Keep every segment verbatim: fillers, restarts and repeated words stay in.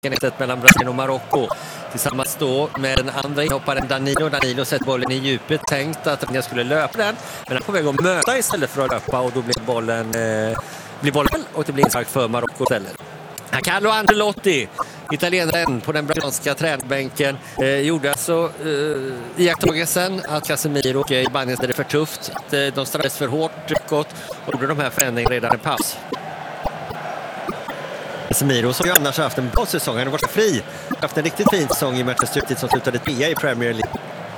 mellan Brasilien och Marocko. Tillsammans då med den andra inhopparen Danilo. Danilo sätter bollen i djupet. Tänkt att han skulle löpa den. Men han får väg att möta istället för att löpa. Och då blir bollen, eh, blir bollen och det blir inspark för Marocko istället. Carlo Ancelotti, italienaren på den brasilianska tränarbänken, eh, gjorde alltså eh, iakttagelsen att Casemiro och Ibanez är det för tufft. Att eh, de straffades för hårt och gjorde de här förändringarna redan i paus. Casemiro som ju annars har haft en bra säsong. Han har varit fri. Han har haft en riktigt fin säsong i Manchester United som slutade trea i Premier League.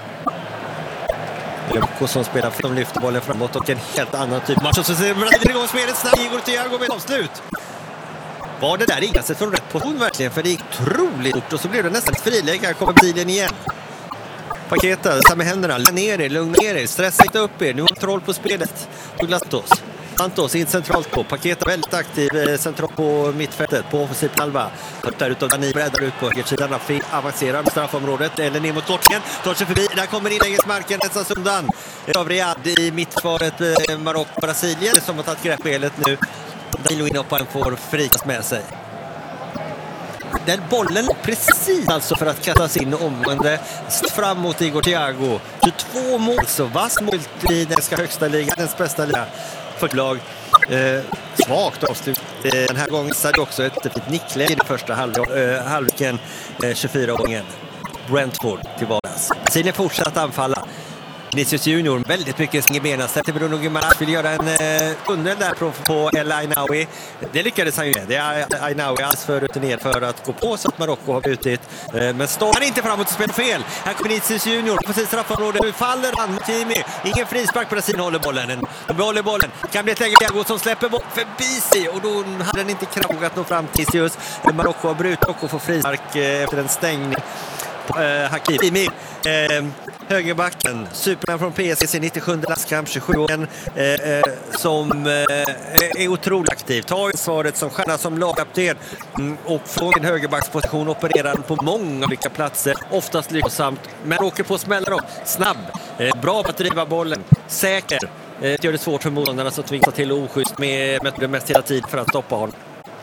Marocko som spelar för de lyfter bollen framåt och en helt annan typ match. Och så ser Brasilien igång spelet snabbt. Igor Thiago med avslut. Var det där ingasset från rätt position verkligen? För det gick otroligt stort och så blev det nästan ett friläge. Här kommer Brasilien igen. Paketa, samma händerna. Lugna ner er, lugna ner er. Stressa inte upp er. Nu har kontroll på spelet. Douglas Santos. Santos in centralt på. Paketa väldigt aktiv centralt på mittfältet. På offensiv halva. Där utav Dani breddar ut på högersidan. Rafi avancerar med straffområdet. Eller ner mot Torchen. Tar sig förbi. Där kommer inläggsmarken. Nästan sundan. Av Riyad i mittföret. Marocko, Brasilien som har tagit greppspelet nu. Danilo inhopparen får frikas med sig. Den bollen precis alltså för att kastas in omgående fram mot Igor Thiago. tjugotvå mål, så vass mål i den ska högsta ligan, den bästa ligan för ett lag. Eh, svagt avslut. Eh, den här gången så är det också ett fint nickläge i den första halv, eh, halvleken eh, tjugofyra gången. Brentford till vardags. Brasilien fortsatt anfalla. Vinicius Junior väldigt mycket slänger benen. Sätter Bruno Guimaraes vill göra en eh, tunnel där på, på El Ainaoui. Det lyckades han ju med. Det är Ainaoui alls för rutinerad för att gå på så att Marocko har brutit. Eh, men står han inte framåt och spelar fel. Här kommer Vinicius Junior på sitt straffområde. Nu faller han mot Kimi. Ingen frispark på Brasilien håller bollen. De behåller bollen. Kan bli ett läge Thiago som släpper bort förbi sig. Och då hade den inte kraft att nå fram till just Marocko har brutit och får frispark eh, efter en stängning. Uh, Hakimi uh, högerbacken, superman från P S G, nittiosjunde landskamp, tjugosju-åringen uh, uh, som uh, är otroligt aktiv, tar svaret som stjärna som lagkapten um, och får en högerbacksposition, opererar på många olika platser, oftast lyckosamt, men åker på smällar då, snabb, uh, bra på att driva bollen, säker, uh, gör det svårt för motståndarna som tvingas till oschysst med, med det mest hela tid för att stoppa honom.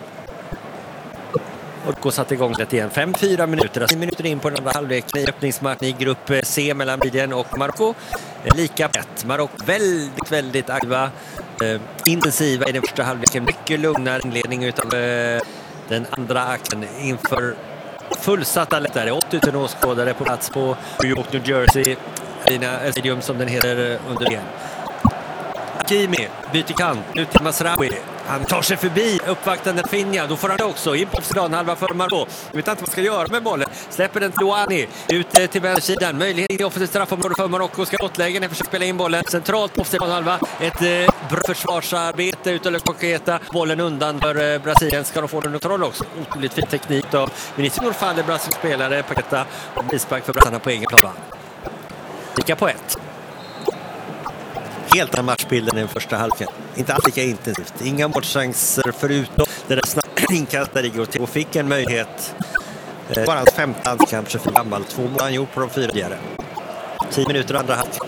Och satt igång det igen. fem fyra minuter. tio minuter in på den andra halvleken i öppningsmatchen i grupp C mellan Brasilien och Marocko. Lika ett. Marocko väldigt, väldigt aktiva. Eh, intensiva i den första halvleken. Mycket lugnare inledning utav eh, den andra akten inför fullsatta lättare. åttio tusen åskådare på plats på New York, New Jersey. Stadium som den heter under igen. Hakimi byter kant. Nu till Masraoui. Han tar sig förbi uppvaktande Finja. Då får han också in på sidan halva för Marocko. Jag vet inte vad man ska göra med bollen. Släpper den till Louani. Ut till vänstersidan. Möjlighet i offensivt straffområde för Marocko. Ska åtlägen. Försöker spela in bollen. Centralt på sidan halva. Ett eh, bra försvarsarbete utav Paketa. Bollen undan för eh, Brasilien. Ska de få den kontroll också. Otroligt fin teknik av Vinicius faller Brasilien spelare. Paketa. Och bispark för Brasilien på egen plan. Lika på ett. Helt annan matchbilden i den första halvleken. Inte alls lika intensivt. Inga målchanser förutom det där snabbt inkastade Igor och fick en möjlighet. Eh, bara hans femte landskamp, tjugofyra gammal. Två mål han gjort på de fyra tidigare. tio minuter andra halvlek.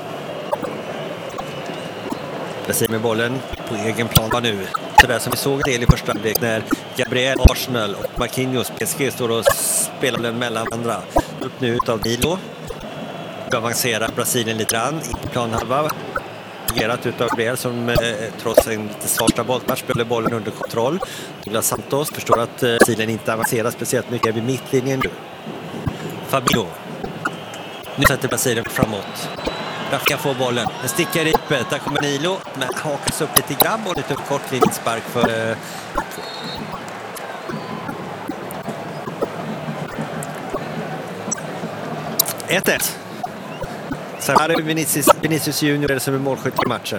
Brasilien med bollen på egen plan var nu. Så där som vi såg en del i första halvlek när Gabriel, Arsenal och Marquinhos P S G står och spelar den mellan andra. Upp nu utav Danilo. Avancerar Brasilien lite grann i planhalva. Utav Gabriel som eh, trots en lite svarta bollmatch spelar bollen under kontroll. Douglas Santos förstår att eh, Brasilien inte avancerar speciellt mycket vid mittlinjen nu. Fabinho. Nu sätter Brasilien framåt. Rafa får bollen. Den stickar i öppet. Där kommer Nilo. Men hakas upp lite grann och lite kort linjespark för eh, ett ett. Sen här är Vinicius, Vinicius Junior som är målskytt i matchen.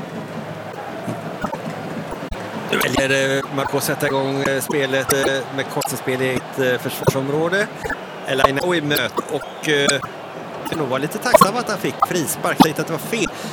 Nu väljer Marocko att sätta igång spelet med konstspel i ett försvarsområde. Eller en i möt och det nog var lite tacksam att han fick frispark. Jag tänkte att det var fel.